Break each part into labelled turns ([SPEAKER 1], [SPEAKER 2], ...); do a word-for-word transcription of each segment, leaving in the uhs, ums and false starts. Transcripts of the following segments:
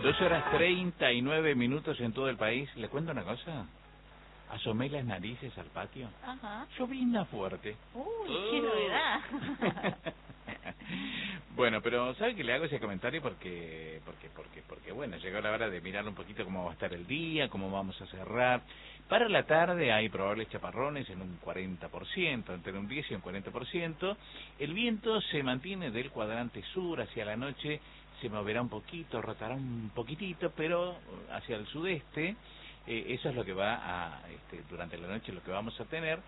[SPEAKER 1] doce horas treinta y nueve minutos en todo el país. ¿Le cuento una cosa? Asomé las narices al patio.
[SPEAKER 2] Ajá.
[SPEAKER 1] Llovina fuerte.
[SPEAKER 2] Uy, qué novedad.
[SPEAKER 1] Bueno, pero ¿sabe que le hago ese comentario? Porque, porque, porque, porque, bueno, llegó la hora de mirar un poquito cómo va a estar el día, cómo vamos a cerrar. Para la tarde hay probables chaparrones en un cuarenta por ciento, entre un diez y un cuarenta por ciento. El viento se mantiene del cuadrante sur hacia la noche, se moverá un poquito, rotará un poquitito, pero hacia el sudeste. Eh, eso es lo que va a, este, durante la noche, lo que vamos a tener.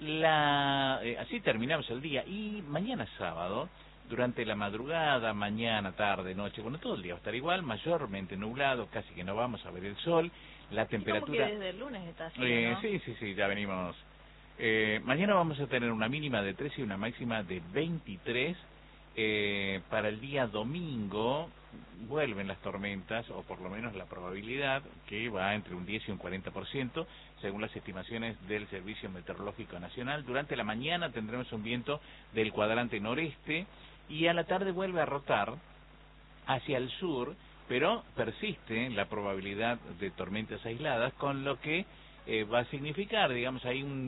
[SPEAKER 1] La, eh, así terminamos el día. Y mañana sábado, durante la madrugada, mañana, tarde, noche, bueno, todo el día va a estar igual, mayormente nublado, casi que no vamos a ver el sol. La temperatura...
[SPEAKER 2] ¿Cómo que desde el lunes está así,
[SPEAKER 1] eh,
[SPEAKER 2] no?
[SPEAKER 1] Sí, sí, sí, ya venimos. Eh, mañana vamos a tener una mínima de trece y una máxima de veintitrés. Eh, para el día domingo vuelven las tormentas, o por lo menos la probabilidad, que va entre un diez y un cuarenta por ciento, según las estimaciones del Servicio Meteorológico Nacional. Durante la mañana tendremos un viento del cuadrante noreste, y a la tarde vuelve a rotar hacia el sur, pero persiste la probabilidad de tormentas aisladas, con lo que eh, va a significar, digamos, hay un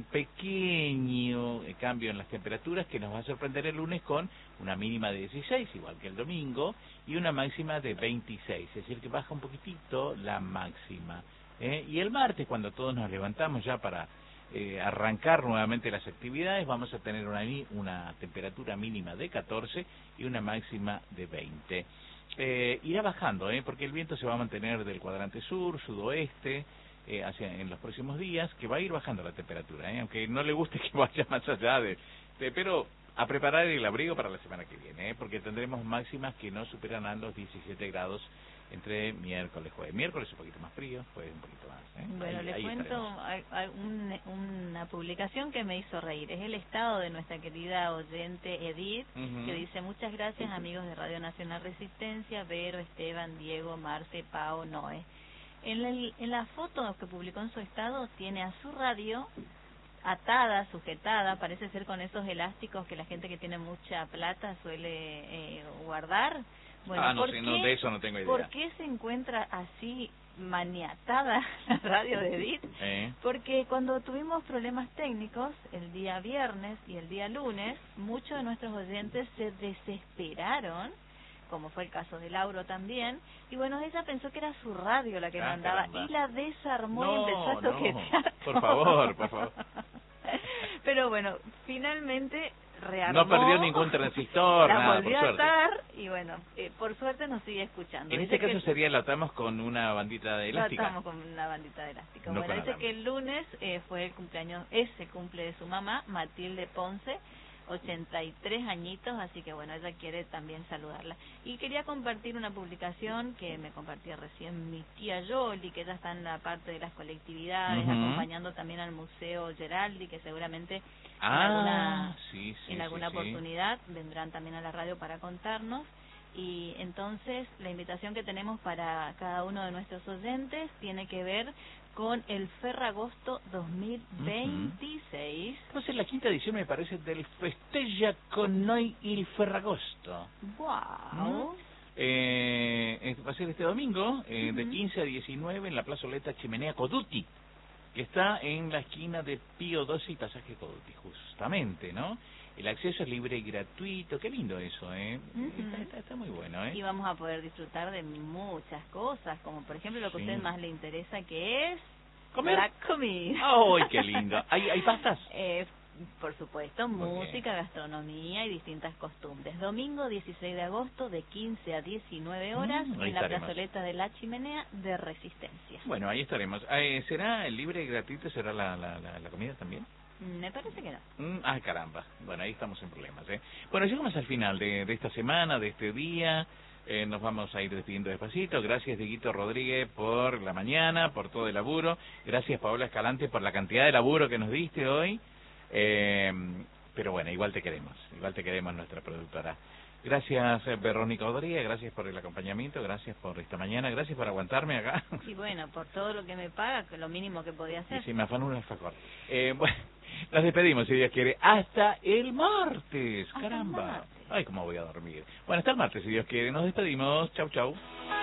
[SPEAKER 1] pequeño eh, cambio en las temperaturas que nos va a sorprender el lunes con una mínima de dieciséis, igual que el domingo, y una máxima de veintiséis, es decir, que baja un poquitito la máxima. ¿eh? Y el martes, cuando todos nos levantamos ya para eh, arrancar nuevamente las actividades, vamos a tener una, una temperatura mínima de catorce y una máxima de veinte. Eh, irá bajando, ¿eh? porque el viento se va a mantener del cuadrante sur, sudoeste, eh, hacia en los próximos días, que va a ir bajando la temperatura, ¿eh? aunque no le guste que vaya más allá de, de... Pero a preparar el abrigo para la semana que viene, ¿eh? porque tendremos máximas que no superarán los diecisiete grados entre miércoles y jueves. Miércoles un poquito más frío, jueves un poquito más. ¿eh?
[SPEAKER 2] Bueno,
[SPEAKER 1] ahí,
[SPEAKER 2] le
[SPEAKER 1] ahí
[SPEAKER 2] cuento hay, hay un, una publicación que me hizo reír. Es el estado de nuestra querida oyente Edith, uh-huh. que dice: muchas gracias, amigos de Radio Nacional Resistencia, Vero, Esteban, Diego, Marce, Pao, Noé. En la, en la foto que publicó en su estado tiene a su radio atada, sujetada, parece ser con esos elásticos que la gente que tiene mucha plata suele eh, guardar. Bueno,
[SPEAKER 1] ah, no
[SPEAKER 2] ¿por
[SPEAKER 1] sé,
[SPEAKER 2] qué,
[SPEAKER 1] no, de eso no tengo idea.
[SPEAKER 2] ¿por qué se encuentra así maniatada la radio de Edith?
[SPEAKER 1] ¿Eh?
[SPEAKER 2] Porque cuando tuvimos problemas técnicos el día viernes y el día lunes, muchos de nuestros oyentes se desesperaron, como fue el caso de Lauro también, y bueno, ella pensó que era su radio la que ah, mandaba, caramba. y la desarmó no, y empezó a toquetear.
[SPEAKER 1] No. Por favor, por favor.
[SPEAKER 2] Pero bueno, finalmente rearmó,
[SPEAKER 1] no perdió ningún transistor,
[SPEAKER 2] la
[SPEAKER 1] nada,
[SPEAKER 2] volvió
[SPEAKER 1] por
[SPEAKER 2] a atar, y bueno, eh, por suerte nos sigue escuchando.
[SPEAKER 1] En
[SPEAKER 2] dice
[SPEAKER 1] este caso
[SPEAKER 2] que
[SPEAKER 1] sería, la atamos con una bandita de elástica.
[SPEAKER 2] La atamos con una bandita de elástica.
[SPEAKER 1] No,
[SPEAKER 2] bueno, dice que el lunes eh, fue el cumpleaños, ese cumple de su mamá, Matilde Ponce, ochenta y tres añitos, así que bueno, ella quiere también saludarla. Y quería compartir una publicación que me compartía recién mi tía Yoli, que ella está en la parte de las colectividades, uh-huh. acompañando también al Museo Geraldi, que seguramente
[SPEAKER 1] ah,
[SPEAKER 2] en alguna,
[SPEAKER 1] sí, sí,
[SPEAKER 2] en alguna
[SPEAKER 1] sí,
[SPEAKER 2] oportunidad sí. vendrán también a la radio para contarnos. Y entonces la invitación que tenemos para cada uno de nuestros oyentes tiene que ver con el Ferragosto dos mil veintiséis. Uh-huh.
[SPEAKER 1] Entonces la quinta edición, me parece, del Festella con noi il Ferragosto.
[SPEAKER 2] ¡Wow!
[SPEAKER 1] ¿no? Eh, va a ser este domingo, eh, uh-huh. de quince a diecinueve, en la plazoleta Chimenea Coduti, que está en la esquina de Pío doce y Pasaje Coduti, justamente, ¿no? El acceso es libre y gratuito. Qué lindo eso, ¿eh? Uh-huh. Está, está, está muy bueno, ¿eh?
[SPEAKER 2] Y vamos a poder disfrutar de muchas cosas, como por ejemplo lo que
[SPEAKER 1] sí.
[SPEAKER 2] a usted más le interesa, que es...
[SPEAKER 1] ¿Comer?
[SPEAKER 2] La comida.
[SPEAKER 1] ¡Ay, qué lindo! ¿Hay, hay pastas?
[SPEAKER 2] Eh, por supuesto,
[SPEAKER 1] muy
[SPEAKER 2] música,
[SPEAKER 1] bien.
[SPEAKER 2] gastronomía y distintas costumbres. Domingo dieciséis de agosto de quince a diecinueve horas
[SPEAKER 1] mm,
[SPEAKER 2] en la
[SPEAKER 1] estaremos.
[SPEAKER 2] plazoleta de la Chimenea de Resistencia.
[SPEAKER 1] Bueno, ahí estaremos. Eh, ¿Será el libre y gratuito? ¿Será la, la, la, la comida también?
[SPEAKER 2] Me parece que no.
[SPEAKER 1] Mm, ah, caramba. Bueno, ahí estamos en problemas, ¿eh? Bueno, llegamos al final de, de esta semana, de este día. Eh, nos vamos a ir despidiendo despacito. Gracias, Dieguito Rodríguez, por la mañana, por todo el laburo. Gracias, Paola Escalante, por la cantidad de laburo que nos diste hoy. Eh, pero bueno, igual te queremos. Igual te queremos, nuestra productora. Gracias, Verónica Rodríguez. Gracias por el acompañamiento. Gracias por esta mañana. Gracias por aguantarme acá.
[SPEAKER 2] Y bueno, por todo lo que me paga, que lo mínimo que podía hacer.
[SPEAKER 1] Sí, sí, me afanó un alfajor. Eh, bueno, nos despedimos, si Dios quiere. Hasta el martes.
[SPEAKER 2] Hasta
[SPEAKER 1] Caramba.
[SPEAKER 2] El martes.
[SPEAKER 1] Ay, cómo voy a dormir. Bueno, hasta el martes, si Dios quiere. Nos despedimos. Chau, chau.